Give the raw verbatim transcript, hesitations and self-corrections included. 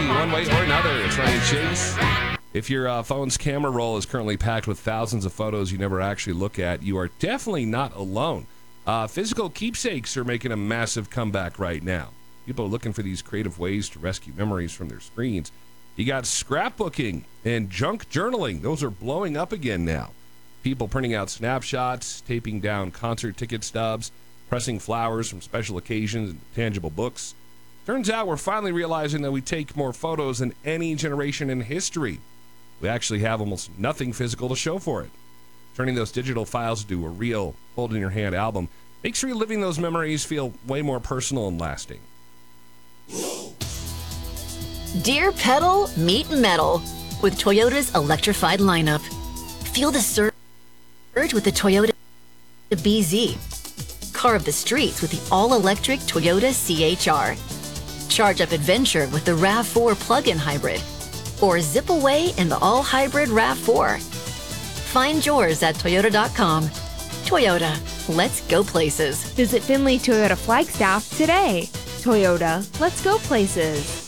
one way or another. It's Ryan Chase. If your uh, phone's camera roll is currently packed with thousands of photos you never actually look at, you are definitely not alone. Uh, physical keepsakes are making a massive comeback right now. People are looking for these creative ways to rescue memories from their screens. You got scrapbooking and junk journaling. Those are blowing up again now. People printing out snapshots, taping down concert ticket stubs, pressing flowers from special occasions and tangible books. Turns out we're finally realizing that we take more photos than any generation in history. We actually have almost nothing physical to show for it. Turning those digital files into a real, hold-in-your-hand album makes reliving those memories feel way more personal and lasting. Dear Pedal, meet metal with Toyota's electrified lineup. Feel the surge with the Toyota B Z. Carve the streets with the all-electric Toyota C H R. Charge up adventure with the RAV four plug-in hybrid. Or zip away in the all-hybrid RAV four. Find yours at toyota dot com. Toyota, let's go places. Visit Finley Toyota Flagstaff today. Toyota, let's go places.